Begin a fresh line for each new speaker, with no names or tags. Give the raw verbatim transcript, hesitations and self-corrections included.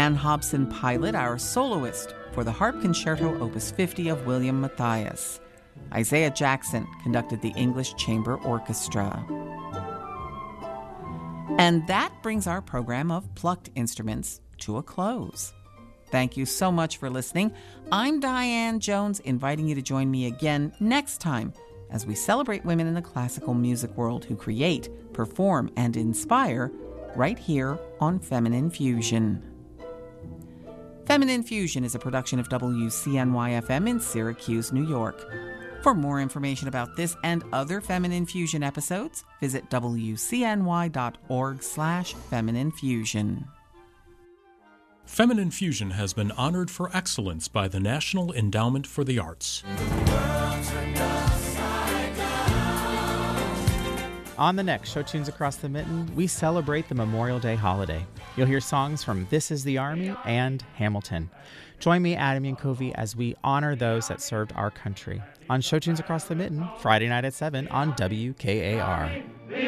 Anne Hobson-Pilot, our soloist, for the Harp Concerto Opus fifty of William Matthias. Isaiah Jackson conducted the English Chamber Orchestra. And that brings our program of plucked instruments to a close. Thank you so much for listening. I'm Diane Jones, inviting you to join me again next time as we celebrate women in the classical music world who create, perform, and inspire right here on Feminine Fusion. Feminine Fusion is a production of W C N Y F M in Syracuse, New York. For more information about this and other Feminine Fusion episodes, visit W C N Y dot org slash Feminine Fusion.
Feminine Fusion has been honored for excellence by the National Endowment for the Arts.
On the next Show Tunes Across the Mitten, we celebrate the Memorial Day holiday. You'll hear songs from This Is the Army and Hamilton. Join me, Adam Yankovi, as we honor those that served our country on Show Tunes Across the Mitten, Friday night at seven on W K A R.